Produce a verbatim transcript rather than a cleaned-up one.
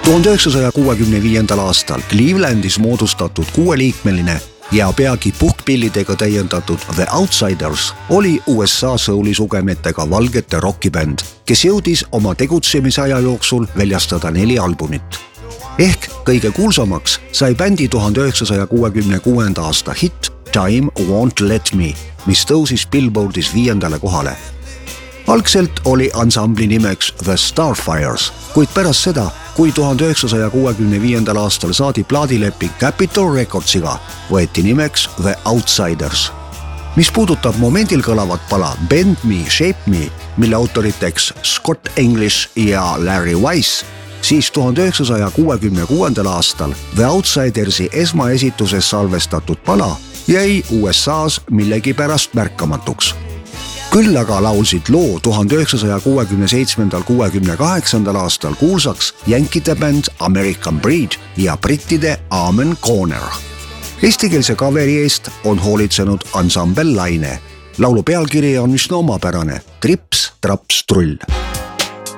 tuhande üheksasaja kuuekümne viiendal aastal Clevelandis moodustatud kuueliikmeline ja peagi puhkpillidega täiendatud The Outsiders oli U S A souli-sugemetega valgete rockibänd, kes jõudis oma tegutsemisaja jooksul väljastada neli albumit. Ehk kõige kuulsamaks sai bändi tuhande üheksasaja kuuekümne kuuenda aasta hitt Time Won't Let Me, mis tõusis Billboardis viiendale kohale. Algselt oli ansambli nimeks The Starfires, kuid pärast seda, kui tuhande üheksasaja kuuekümne viiendal aastal saadi plaadileping Capitol Recordsiga, võeti nimeks The Outsiders. Mis puudutab momendil kõlavat pala Bend Me, Shape Me, mille autoriteks Scott English ja Larry Weiss, siis tuhande üheksasaja kuuekümne kuuendal aastal The Outsidersi esmaesituses salvestatud pala jäi U S A's millegipärast märkamatuks. Küll aga laulsid loo tuhande üheksasaja kuuekümne seitsmendal kuuekümne kaheksandal aastal kuulsaks jänkide bänd American Breed ja brittide Amen Corner. Eestikeelse kaveri eest on hoolitsenud ansambel Laine. Laulu pealkiri on üsna omapärane: Trips, traps, trull.